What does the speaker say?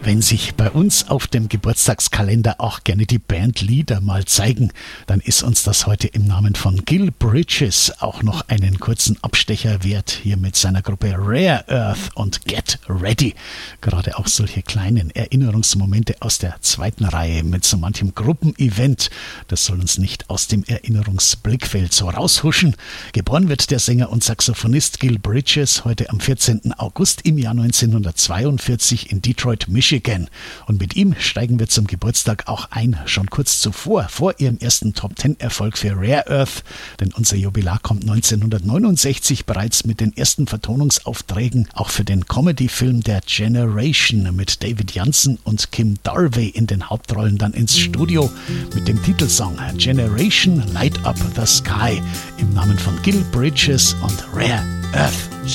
Wenn sich bei uns auf dem Geburtstagskalender auch gerne die Bandlieder mal zeigen, dann ist uns das heute im Namen von Gil Bridges auch noch einen kurzen Abstecher wert, hier mit seiner Gruppe Rare Earth und Get Ready. Gerade auch solche kleinen Erinnerungsmomente aus der zweiten Reihe mit so manchem Gruppenevent, das soll uns nicht aus dem Erinnerungsblickfeld so raushuschen. Geboren wird der Sänger und Saxophonist Gil Bridges heute am 14. August im Jahr 1942 in Detroit, Michigan. Und mit ihm steigen wir zum Geburtstag auch ein, schon kurz zuvor, vor ihrem ersten Top-10-Erfolg für Rare Earth, denn unser Jubilar kommt 1969 bereits mit den ersten Vertonungsaufträgen auch für den Comedy-Film der Generation mit David Janssen und Kim Darvey in den Hauptrollen dann ins Studio mit dem Titelsong Generation Light Up the Sky im Namen von Gil Bridges und Rare Earth.